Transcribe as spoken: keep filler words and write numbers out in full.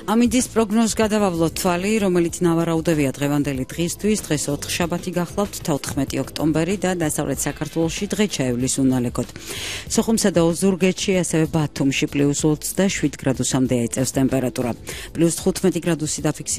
ამინდის პროგნოზს გადავავლოთ თვალი, რომელიც ნავარაუდევია დღევანდელი დღისთვის, დღეს ოთხშაბათი გახლავთ, თოთხმეტი ოქტომბერი და დასავლეთ საქართველოში დღე ჩაივლის უნალეკოდ. სოხუმსა და ოზურგეთში, ასევე ბათუმში პლუს ოცდაშვიდ გრადუსამდე ეწევს ტემპერატურა. პლუს თხუთმეტი გრადუსი დაფიქსირდა